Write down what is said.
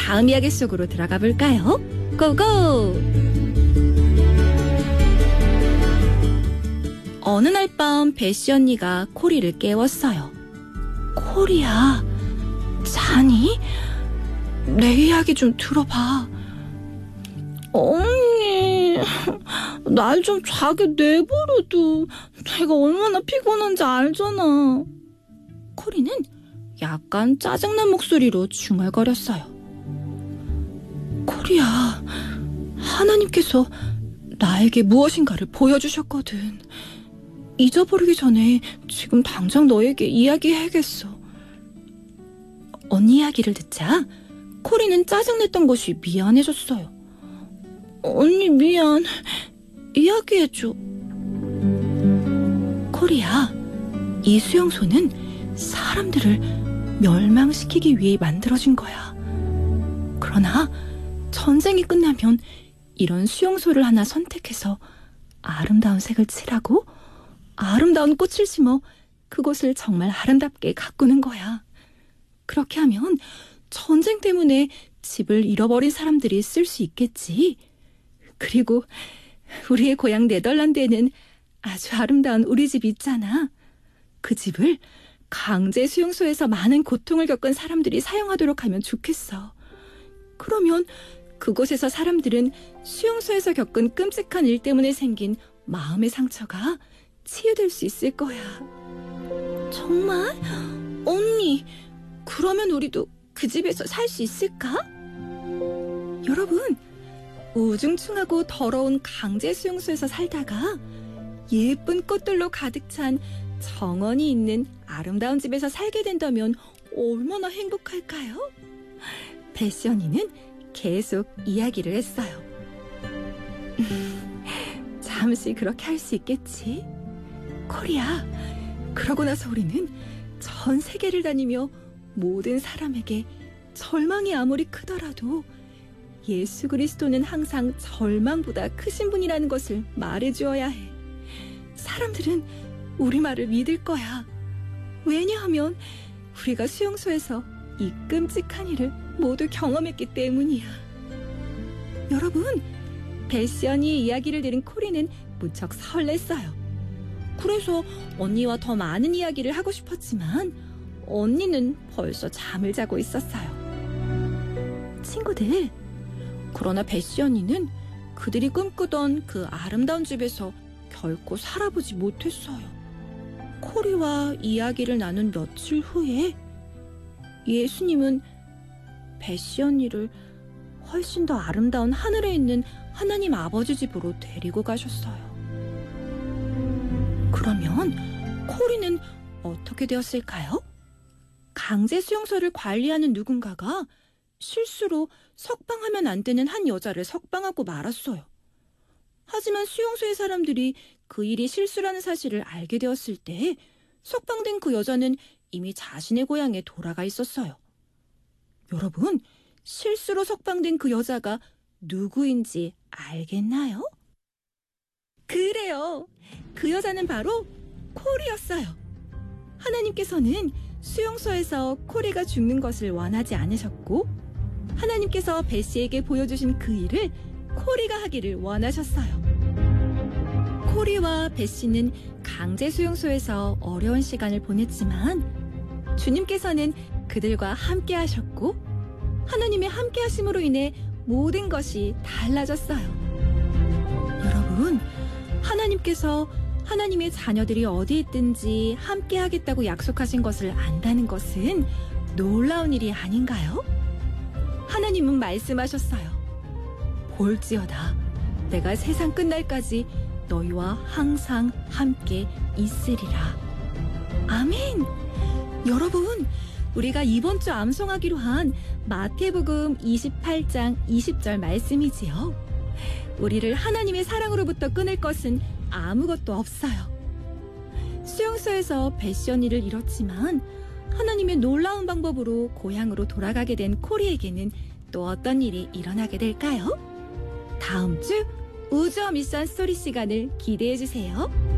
다음 이야기 속으로 들어가 볼까요? 고고! 어느 날 밤 베시 언니가 코리를 깨웠어요. 코리야, 자니? 내 이야기 좀 들어봐. 언니, 날 좀 자게 내버려둬. 내가 얼마나 피곤한지 알잖아. 코리는 약간 짜증난 목소리로 중얼거렸어요. 코리야, 하나님께서 나에게 무엇인가를 보여주셨거든. 잊어버리기 전에 지금 당장 너에게 이야기해야겠어. 언니 이야기를 듣자 코리는 짜증냈던 것이 미안해졌어요. 언니 미안. 이야기해줘. 코리야, 이 수용소는 사람들을 멸망시키기 위해 만들어진 거야. 그러나 전쟁이 끝나면 이런 수용소를 하나 선택해서 아름다운 색을 칠하고 아름다운 꽃을 심어 그곳을 정말 아름답게 가꾸는 거야. 그렇게 하면 전쟁 때문에 집을 잃어버린 사람들이 쓸 수 있겠지. 그리고 우리의 고향 네덜란드에는 아주 아름다운 우리 집이 있잖아. 그 집을 강제 수용소에서 많은 고통을 겪은 사람들이 사용하도록 하면 좋겠어. 그러면 그곳에서 사람들은 수용소에서 겪은 끔찍한 일 때문에 생긴 마음의 상처가 치유될 수 있을 거야. 정말? 언니, 그러면 우리도 그 집에서 살 수 있을까? 여러분, 우중충하고 더러운 강제 수용소에서 살다가 예쁜 꽃들로 가득 찬 정원이 있는 아름다운 집에서 살게 된다면 얼마나 행복할까요? 베시 언니는 계속 이야기를 했어요. 잠시 그렇게 할 수 있겠지? 코리야, 그러고 나서 우리는 전 세계를 다니며 모든 사람에게 절망이 아무리 크더라도 예수 그리스도는 항상 절망보다 크신 분이라는 것을 말해주어야 해. 사람들은 우리 말을 믿을 거야. 왜냐하면 우리가 수용소에서 이 끔찍한 일을 모두 경험했기 때문이야. 여러분, 베시 언니의 이야기를 들은 코리는 무척 설렜어요. 그래서 언니와 더 많은 이야기를 하고 싶었지만 언니는 벌써 잠을 자고 있었어요. 친구들, 그러나 베시 언니는 그들이 꿈꾸던 그 아름다운 집에서 결코 살아보지 못했어요. 코리와 이야기를 나눈 며칠 후에 예수님은 베시 언니를 훨씬 더 아름다운 하늘에 있는 하나님 아버지 집으로 데리고 가셨어요. 그러면 코리는 어떻게 되었을까요? 강제 수용소를 관리하는 누군가가 실수로 석방하면 안 되는 한 여자를 석방하고 말았어요. 하지만 수용소의 사람들이 그 일이 실수라는 사실을 알게 되었을 때 석방된 그 여자는 이미 자신의 고향에 돌아가 있었어요. 여러분, 실수로 석방된 그 여자가 누구인지 알겠나요? 그래요. 그 여자는 바로 코리였어요. 하나님께서는 수용소에서 코리가 죽는 것을 원하지 않으셨고 하나님께서 베시에게 보여주신 그 일을 코리가 하기를 원하셨어요. 코리와 베시는 강제 수용소에서 어려운 시간을 보냈지만 주님께서는 그들과 함께 하셨고 하나님의 함께 하심으로 인해 모든 것이 달라졌어요. 여러분, 하나님께서 하나님의 자녀들이 어디 있든지 함께 하겠다고 약속하신 것을 안다는 것은 놀라운 일이 아닌가요? 하나님은 말씀하셨어요. 볼지어다, 내가 세상 끝날까지 너희와 항상 함께 있으리라. 아멘! 여러분, 우리가 이번 주 암송하기로 한 마태복음 28장 20절 말씀이지요. 우리를 하나님의 사랑으로부터 끊을 것은 아무것도 없어요. 수용소에서 베시 언니를 잃었지만 하나님의 놀라운 방법으로 고향으로 돌아가게 된 코리에게는 또 어떤 일이 일어나게 될까요? 다음 주 우주어 미션 스토리 시간을 기대해 주세요.